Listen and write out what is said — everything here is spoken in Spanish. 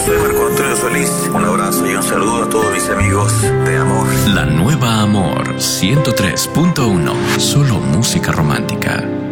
soy Marco Antonio Solís. Un abrazo y un saludo a todos mis amigos de Amor. La nueva Amor 103.1. Solo música romántica.